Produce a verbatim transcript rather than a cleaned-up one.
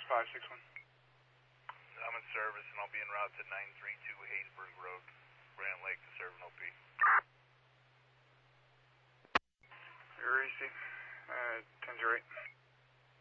five six one. I'm in service and I'll be en route to nine three two Haysburg Road, Grant Lake to serve an O P. You're E C, uh, ten zero eight.